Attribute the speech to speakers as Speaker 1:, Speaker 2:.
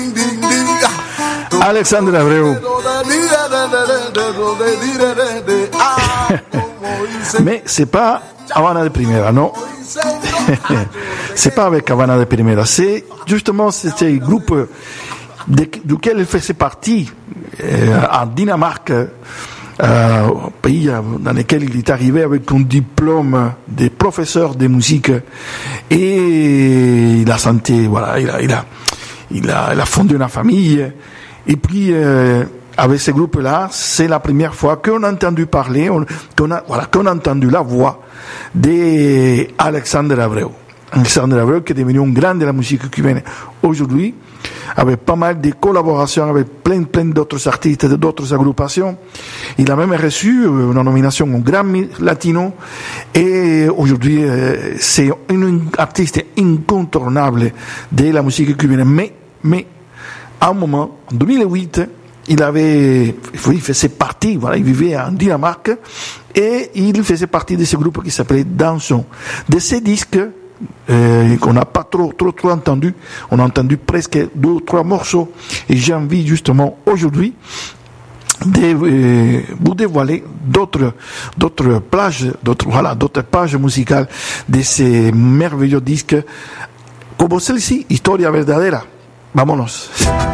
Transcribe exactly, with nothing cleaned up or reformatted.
Speaker 1: Alexandre Abreu. Mais c'est pas Havana de Primera, non. C'est pas avec Havana de Primera. C'est justement ce groupe de, duquel il faisait partie euh, en Dinamarque, euh, pays dans lequel il est arrivé avec un diplôme de professeur de musique, et il a santé, voilà, il a, il a, il a, il a fondé une famille, et puis euh, avec ce groupe-là, c'est la première fois qu'on a entendu parler, on, qu'on a, voilà, qu'on a entendu la voix d'Alexandre Abreu. Alexandre Abreu, qui est devenu un grand de la musique cubaine aujourd'hui, avec pas mal de collaborations avec plein, plein d'autres artistes, d'autres agrupations. Il a même reçu une nomination au Grammy Latino, et aujourd'hui, c'est un artiste incontournable de la musique cubaine. Mais, mais, à un moment, en deux mille huit, il avait, il faisait partie, voilà, il vivait en Dinamarque, et il faisait partie de ce groupe qui s'appelait Danson. De ces disques, euh, qu'on n'a pas trop, trop, trop entendu, on a entendu presque deux ou trois morceaux, et j'ai envie justement aujourd'hui de euh, vous dévoiler d'autres, d'autres plages, d'autres, voilà, d'autres pages musicales de ces merveilleux disques, comme celle-ci, Historia Verdadera. Vámonos.